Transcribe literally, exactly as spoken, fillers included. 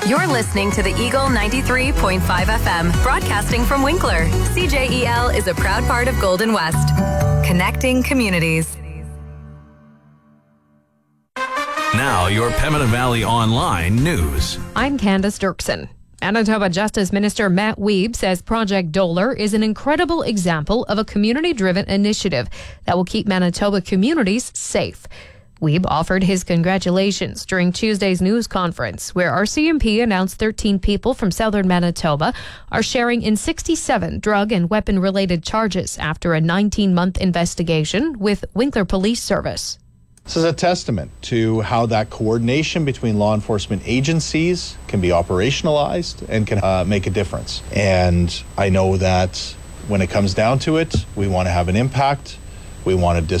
You're listening to the Eagle ninety-three point five F M, broadcasting from Winkler. C J E L is a proud part of Golden West, connecting communities. Now, your Pembina Valley Online news. I'm Candace Dirksen. Manitoba Justice Minister Matt Wiebe says Project Doler is an incredible example of a community-driven initiative that will keep Manitoba communities safe. Wiebe offered his congratulations during Tuesday's news conference, where R C M P announced thirteen people from southern Manitoba are sharing in sixty-seven drug and weapon-related charges after a nineteen-month investigation with Winkler Police Service. This is a testament to how that coordination between law enforcement agencies can be operationalized and can uh, make a difference. And I know that when it comes down to it, we want to have an impact. We want to dis-